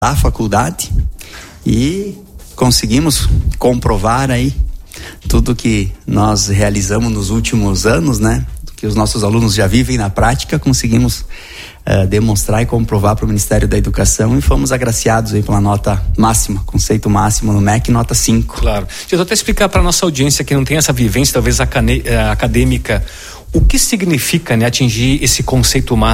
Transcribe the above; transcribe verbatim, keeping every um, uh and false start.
da faculdade e conseguimos comprovar aí tudo que nós realizamos nos últimos anos, né? Que os nossos alunos já vivem na prática, conseguimos uh, demonstrar e comprovar para o Ministério da Educação e fomos agraciados aí pela nota máxima, conceito máximo no M E C, nota cinco. Claro. Deixa eu até explicar para a nossa audiência que não tem essa vivência, talvez acane- acadêmica, o que significa, né, atingir esse conceito máximo